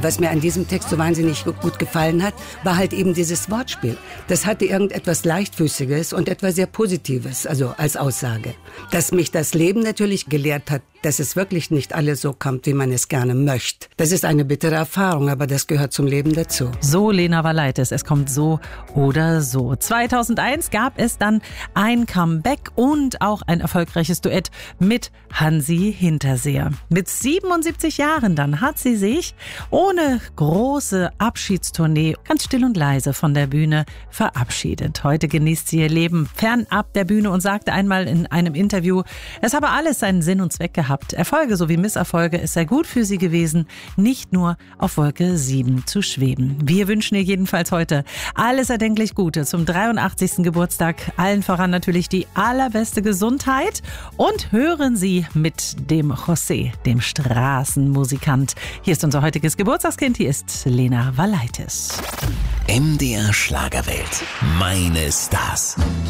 was mir an diesem Text so wahnsinnig gut gefallen hat, war halt eben dieses Wortspiel. Das hatte irgendetwas Leichtfüßiges und etwas sehr Positives, also als Aussage. Dass mich das Leben natürlich gelehrt hat, dass es wirklich nicht alles so kommt, wie man es gerne möchte. Das ist eine bittere Erfahrung, aber das gehört zum Leben dazu. So Lena Valaitis, es kommt so oder so. 2001 gab es dann ein Comeback und auch ein erfolgreiches Duett mit Hansi Hinterseer. Mit 77 Jahren dann hat sie sich ohne große Abschiedstournee ganz still und leise von der Bühne verabschiedet. Heute genießt sie ihr Leben fernab der Bühne und sagte einmal in einem Interview, es habe alles seinen Sinn und Zweck gehabt. Erfolge sowie Misserfolge, es sei gut für sie gewesen, nicht nur auf Wolke 7 zu schweben. Wir wünschen ihr jedenfalls heute alles erdenklich Gute zum 83. Geburtstag. Allen voran natürlich die allerbeste Gesundheit und hören Sie mit dem José, dem Straßenmusikant. Hier ist unser heutiges Geburtstagskind, hier ist Lena Valaitis. MDR Schlagerwelt, meine Stars.